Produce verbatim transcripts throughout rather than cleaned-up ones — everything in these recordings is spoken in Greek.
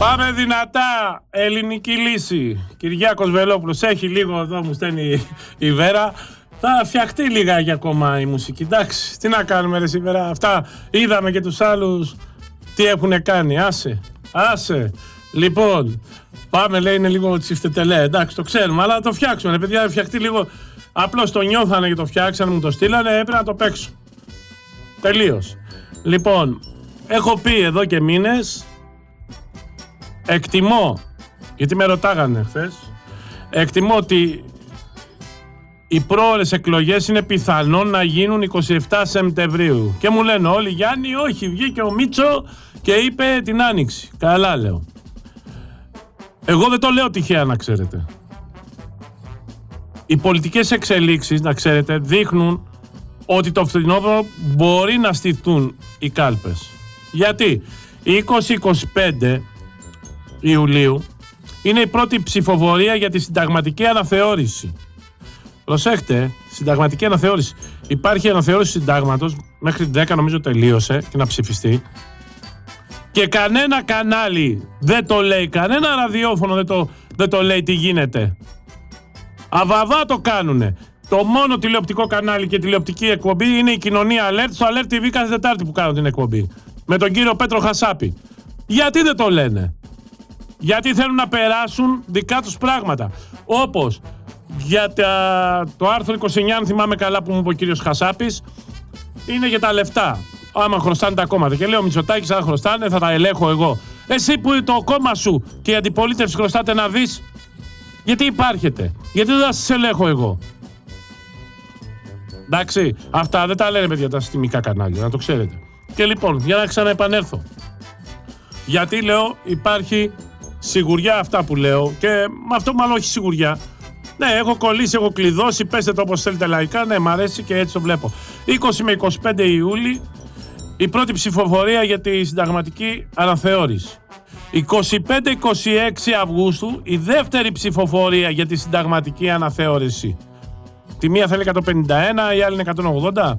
Πάμε δυνατά. Ελληνική λύση. Κυριάκος Βελόπουλος έχει λίγο εδώ, μου στέλνει η Βέρα. Θα φτιαχτεί λιγάκι ακόμα η μουσική. Εντάξει, τι να κάνουμε ρε σήμερα. Αυτά είδαμε και τους άλλους τι έχουν κάνει. Άσε, άσε. Λοιπόν, πάμε, λέει, είναι λίγο τσιφτετελέ. Εντάξει, το ξέρουμε, αλλά το φτιάξουμε. Παιδιά, θα φτιαχτεί λίγο. Απλώς το νιώθανε και το φτιάξανε, μου το στείλανε. Έπρεπε να το παίξω. Τελείως. Λοιπόν, έχω πει εδώ και μήνες. Εκτιμώ, γιατί με ρωτάγανε χθες, εκτιμώ ότι οι πρόορες εκλογές είναι πιθανόν να γίνουν εικοστή εβδόμη Σεπτεμβρίου. Και μου λένε όλοι, Γιάννη, όχι, βγήκε ο Μίτσο και είπε την Άνοιξη. Καλά λέω. Εγώ δεν το λέω τυχαία, να ξέρετε. Οι πολιτικές εξελίξεις, να ξέρετε, δείχνουν ότι το φθινόπωρο μπορεί να στηθούν οι κάλπες. Γιατί είκοσι είκοσι πέντε Ιουλίου είναι η πρώτη ψηφοφορία για τη συνταγματική αναθεώρηση. Προσέχτε, συνταγματική αναθεώρηση. Υπάρχει αναθεώρηση συντάγματος, μέχρι δέκα νομίζω τελείωσε και να ψηφιστεί. Και κανένα κανάλι δεν το λέει, κανένα ραδιόφωνο δεν το, δεν το λέει τι γίνεται. Αβαβά το κάνουνε. Το μόνο τηλεοπτικό κανάλι και τηλεοπτική εκπομπή είναι η Κοινωνία Alert, στο Alert τι βι κάθε Τετάρτη που κάνουν την εκπομπή. Με τον κύριο Πέτρο Χασάπη. Γιατί δεν το λένε? Γιατί θέλουν να περάσουν δικά τους πράγματα. Όπως για τα, το άρθρο είκοσι εννιά, αν θυμάμαι καλά, που μου είπε ο κύριος Χασάπης, είναι για τα λεφτά. Άμα χρωστάνε τα κόμματα. Και λέω, Μητσοτάκης, αν χρωστάνε, θα τα ελέγχω εγώ. Εσύ που το κόμμα σου και η αντιπολίτευση χρωστάτε να δεις, γιατί υπάρχετε? Γιατί δεν θα σας ελέγχω εγώ? Εντάξει, αυτά δεν τα λένε, παιδιά, τα συστημικά κανάλια, να το ξέρετε. Και λοιπόν, για να ξαναεπανέλθω. Γιατί λέω, υπάρχει σιγουριά αυτά που λέω, και με αυτό μάλλον όχι σιγουριά. Ναι, έχω κολλήσει, έχω κλειδώσει, πέστε το όπως θέλετε λαϊκά, ναι, μ' αρέσει και έτσι το βλέπω. είκοσι με είκοσι πέντε Ιούλη, η πρώτη ψηφοφορία για τη συνταγματική αναθεώρηση. είκοσι πέντε είκοσι έξι Αυγούστου, η δεύτερη ψηφοφορία για τη συνταγματική αναθεώρηση. Τη μία θέλει εκατόν πενήντα ένα, η άλλη είναι εκατόν ογδόντα.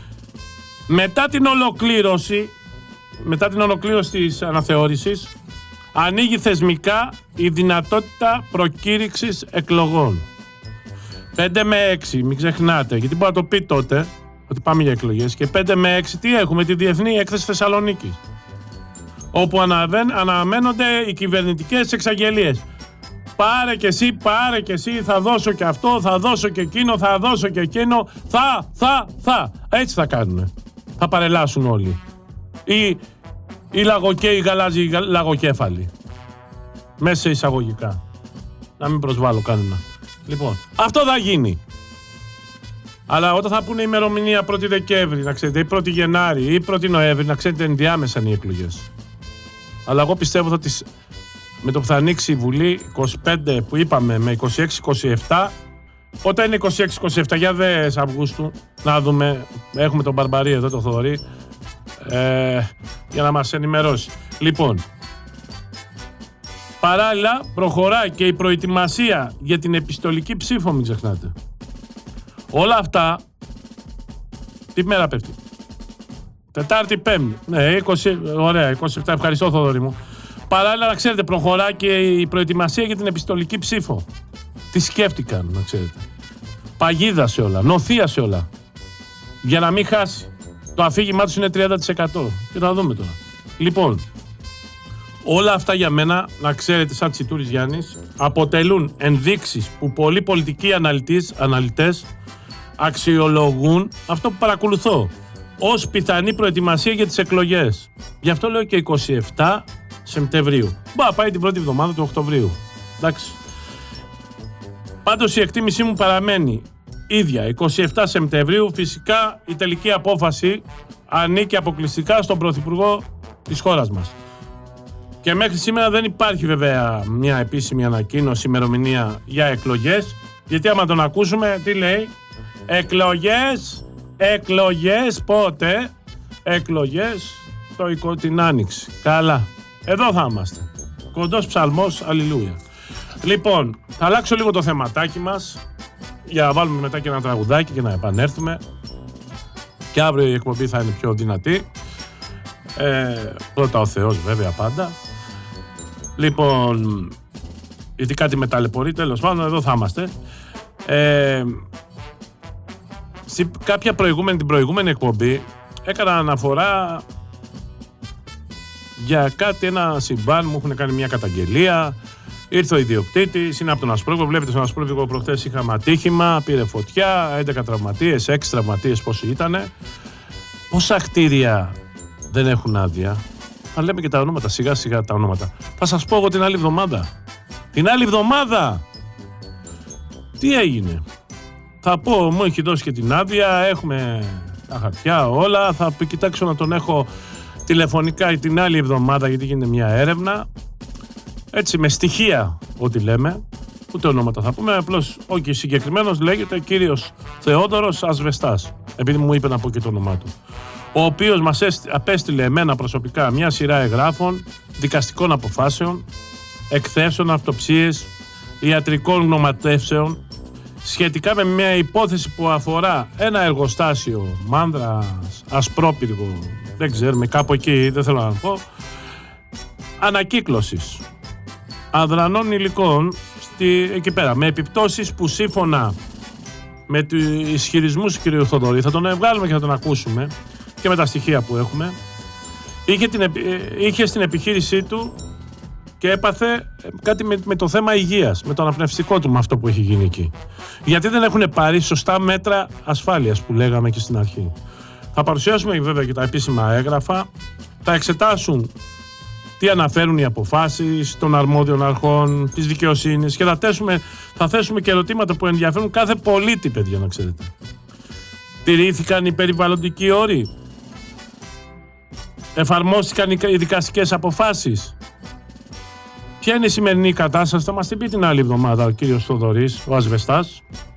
Μετά την ολοκλήρωση, μετά την ολοκλήρωση της αναθεώρησης, ανοίγει θεσμικά η δυνατότητα προκήρυξης εκλογών. πέντε με έξι, μην ξεχνάτε, γιατί μπορεί να το πει τότε ότι πάμε για εκλογές. Και πέντε με έξι τι έχουμε? Τη Διεθνή Έκθεση Θεσσαλονίκης, όπου αναμένονται οι κυβερνητικές εξαγγελίες. Πάρε και εσύ, πάρε και εσύ, θα δώσω και αυτό, θα δώσω και εκείνο, θα δώσω και εκείνο, θα, θα, θα. Έτσι θα κάνουν. Θα παρελάσουν όλοι. Οι, οι λαγοκαίοι, οι γαλάζιοι λαγοκέφαλοι. Μέσα εισαγωγικά. Να μην προσβάλλω κανένα. Λοιπόν, αυτό θα γίνει. Αλλά όταν θα πούνε η ημερομηνία πρώτη Δεκέμβρη, να ξέρετε, ή πρώτη Γενάρη ή πρώτη Νοέμβρη, να ξέρετε, ενδιάμεσα είναι οι εκλογές. Αλλά εγώ πιστεύω ότι με το που θα ανοίξει η Βουλή είκοσι πέντε που είπαμε με είκοσι έξι είκοσι επτά, όταν είναι είκοσι έξι είκοσι επτά, για δες Αυγούστου, να δούμε, έχουμε τον Μπαρμπαρί εδώ, το Θοδωρή, ε, για να μας ενημερώσει. Λοιπόν, παράλληλα προχωράει και η προετοιμασία για την επιστολική ψήφο, μην ξεχνάτε. Όλα αυτά, τι μέρα πέφτει? Τετάρτη, Πέμπτη. Ναι, είκοσι, ωραία, είκοσι επτά, ευχαριστώ Θοδωρή μου. Παράλληλα, να ξέρετε, προχωράει και η προετοιμασία για την επιστολική ψήφο. Τι σκέφτηκαν, να ξέρετε. Παγίδα σε όλα, νοθεία σε όλα. Για να μην χάσει. Το αφήγημά τους είναι τριάντα τοις εκατό. Και θα δούμε τώρα. Λοιπόν, όλα αυτά για μένα, να ξέρετε, σαν Τσιτούρης Γιάννης, αποτελούν ενδείξεις που πολλοί πολιτικοί αναλυτές, αναλυτές αξιολογούν αυτό που παρακολουθώ ως πιθανή προετοιμασία για τις εκλογές. Γι' αυτό λέω και είκοσι επτά Σεπτεμβρίου. Μπα, πάει την πρώτη εβδομάδα του Οκτωβρίου. Εντάξει. Πάντως η εκτίμησή μου παραμένει ίδια. είκοσι επτά Σεπτεμβρίου, φυσικά η τελική απόφαση ανήκει αποκλειστικά στον Πρωθυπουργό της χώρας μας. Και μέχρι σήμερα δεν υπάρχει βέβαια μια επίσημη ανακοίνωση, ημερομηνία για εκλογές. Γιατί άμα τον ακούσουμε, τι λέει? Εκλογές, εκλογές πότε? Εκλογές το, την Άνοιξη. Καλά. Εδώ θα είμαστε. Κοντός ψαλμός, αλληλούια. Λοιπόν, θα αλλάξω λίγο το θεματάκι μας για να βάλουμε μετά και ένα τραγουδάκι και να επανέλθουμε. Και αύριο η εκπομπή θα είναι πιο δυνατή. Ε, πρώτα ο Θεός βέβαια πάντα. Λοιπόν, γιατί κάτι με ταλαιπωρεί, τέλος πάντων, εδώ θα είμαστε. Ε, σε κάποια προηγούμενη, την προηγούμενη εκπομπή έκανα αναφορά για κάτι, ένα συμβάν, μου έχουν κάνει μια καταγγελία. Ήρθε ο ιδιοκτήτης, είναι από τον Ασπρόβιο. Βλέπετε στον Ασπρόβιο προχθές είχαμε ατύχημα, πήρε φωτιά, έντεκα τραυματίες, έξι τραυματίες πόσοι ήτανε. Πόσα κτίρια δεν έχουν άδεια? Αν λέμε και τα ονόματα, σιγά σιγά τα ονόματα. Θα σας πω εγώ την άλλη εβδομάδα. Την άλλη εβδομάδα! Τι έγινε? Θα πω, μου έχει δώσει και την άδεια, έχουμε τα χαρτιά όλα. Θα κοιτάξω να τον έχω τηλεφωνικά την άλλη εβδομάδα, γιατί γίνεται μια έρευνα. Έτσι, με στοιχεία ό,τι λέμε. Ούτε ονόματα θα πούμε, απλώς ο και συγκεκριμένος λέγεται κύριος Θεόδωρος Ασβεστάς, επειδή μου είπε να πω και το όνομά του. Ο οποίος μας απέστειλε εμένα προσωπικά μια σειρά εγγράφων, δικαστικών αποφάσεων, εκθέσεων, αυτοψίες, ιατρικών γνωματεύσεων, σχετικά με μια υπόθεση που αφορά ένα εργοστάσιο Μάνδρας, Ασπρόπυργο, δεν ξέρουμε, κάπου εκεί, δεν θέλω να πω, ανακύκλωσης αδρανών υλικών στη, εκεί πέρα, με επιπτώσεις που σύμφωνα με τους ισχυρισμούς του κ. Θοδωρή, θα τον βγάλουμε και θα τον ακούσουμε και με τα στοιχεία που έχουμε, είχε, την, είχε στην επιχείρησή του και έπαθε κάτι με, με το θέμα υγείας, με το αναπνευστικό του, με αυτό που έχει γίνει εκεί. Γιατί δεν έχουν πάρει σωστά μέτρα ασφάλειας που λέγαμε και στην αρχή. Θα παρουσιάσουμε βέβαια και τα επίσημα έγγραφα, θα εξετάσουν τι αναφέρουν οι αποφάσεις των αρμόδιων αρχών, της δικαιοσύνης και θα θέσουμε, θα θέσουμε και ερωτήματα που ενδιαφέρουν κάθε πολίτη, παιδιά, να ξέρετε. Τηρήθηκαν οι περιβαλλοντικοί όροι? Εφαρμόστηκαν οι δικαστικές αποφάσεις? Ποια είναι η σημερινή κατάσταση? Θα μας την πει την άλλη εβδομάδα ο κύριος Θοδωρής, ο Ασβεστάς.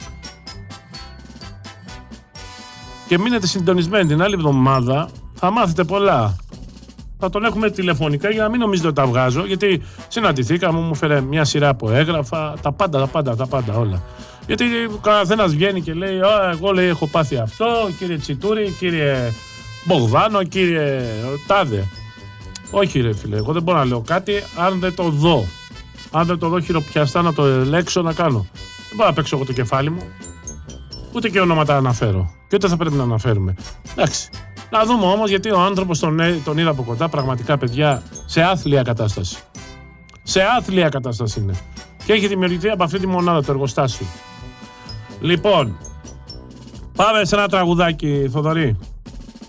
Και μείνετε συντονισμένοι, την άλλη εβδομάδα θα μάθετε πολλά. Θα τον έχουμε τηλεφωνικά για να μην νομίζετε ότι τα βγάζω, γιατί συναντηθήκαμε, μου φέρε μια σειρά από έγγραφα, τα πάντα, τα πάντα, τα πάντα όλα. Γιατί ο καθένας βγαίνει και λέει, εγώ λέει, έχω πάθει αυτό, κύριε Τσιτούρη, κύριε Μπογδάνο, κύριε Τάδε. Όχι ρε φίλε, εγώ δεν μπορώ να λέω κάτι αν δεν το δω. Αν δεν το δω χειροπιαστά να το ελέξω να κάνω. Δεν μπορώ να παίξω εγώ το κεφάλι μου. Ούτε και ονόματα αναφέρω. Και ούτε θα πρέπει να αναφέρουμε. Εντάξει. Να δούμε όμως, γιατί ο άνθρωπος τον, τον είδα από κοντά, πραγματικά παιδιά, σε άθλια κατάσταση. Σε άθλια κατάσταση είναι. Και έχει δημιουργηθεί από αυτή τη μονάδα το εργοστάσιο. Λοιπόν, πάμε σε ένα τραγουδάκι, Θοδωρή.